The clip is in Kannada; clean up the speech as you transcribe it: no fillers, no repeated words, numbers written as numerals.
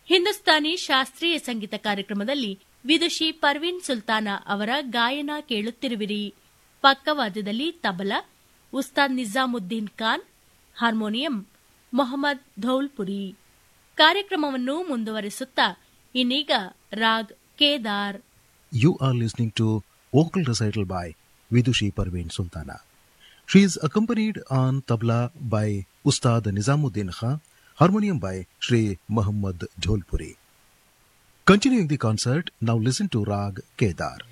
ಹಿಂದೂಸ್ತಾನಿ ಶಾಸ್ತ್ರೀಯ ಸಂಗೀತ ಕಾರ್ಯಕ್ರಮದಲ್ಲಿ ವಿದುಷಿ ಪರ್ವೀನ್ ಸುಲ್ತಾನ ಅವರ ಗಾಯನ ಕೇಳುತ್ತಿರುವಿರಿ. ಪಕ್ಕವಾದ್ಯದಲ್ಲಿ ತಬಲಾ ಉಸ್ತಾದ್ ನಿಜಾಮುದ್ದೀನ್ ಖಾನ್, ಹಾರ್ಮೋನಿಯಂ ಮೊಹಮ್ಮದ್ ಧೌಲ್ಪುರಿ. ಕಾರ್ಯಕ್ರಮವನ್ನು ಮುಂದುವರಿಸುತ್ತಾ ಇನ್ನೀಗ raag Kedar. You are listening to vocal recital by Vidushi Parveen Sultana. She is accompanied on tabla by Ustad Nizamuddin Khan, harmonium by Shri Muhammad Jholpuri. Continuing the concert, now listen to Rag Kedar.